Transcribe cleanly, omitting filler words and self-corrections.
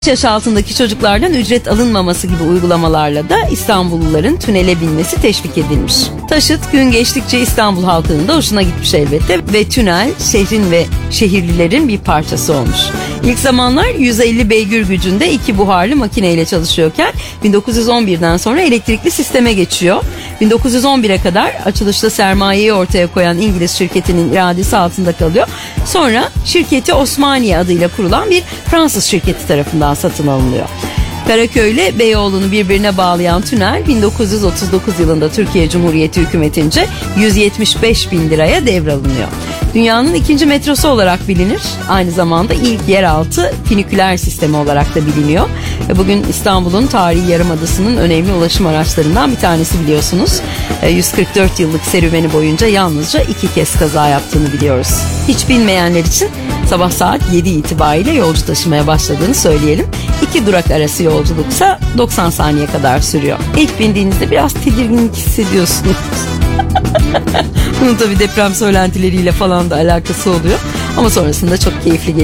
Yaş altındaki çocuklardan ücret alınmaması gibi uygulamalarla da İstanbulluların tünele binmesi teşvik edilmiş. Taşıt gün geçtikçe İstanbul halkının da hoşuna gitmiş elbette ve tünel şehrin ve şehirlilerin bir parçası olmuş. İlk zamanlar 150 beygir gücünde 2 buharlı makineyle çalışıyorken 1911'den sonra elektrikli sisteme geçiyor. 1911'e kadar açılışta sermayeyi ortaya koyan İngiliz şirketinin iradesi altında kalıyor. Sonra şirketi Osmaniye adıyla kurulan bir Fransız şirketi tarafından satın alınıyor. Karaköy ile Beyoğlu'nu birbirine bağlayan tünel 1939 yılında Türkiye Cumhuriyeti hükümetince 175 bin liraya devralınıyor. Dünyanın ikinci metrosu olarak bilinir. Aynı zamanda ilk yeraltı finiküler sistemi olarak da biliniyor. Bugün İstanbul'un tarihi yarımadasının önemli ulaşım araçlarından bir tanesi biliyorsunuz. 144 yıllık serüveni boyunca yalnızca 2 kez kaza yaptığını biliyoruz. Hiç bilmeyenler için sabah saat 7 itibariyle yolcu taşımaya başladığını söyleyelim. 2 durak arası yolculuksa 90 saniye kadar sürüyor. İlk bindiğinizde biraz tedirginlik hissediyorsunuz. Bunun tabii deprem söylentileriyle falan da alakası oluyor. Ama sonrasında çok keyifli geliyor.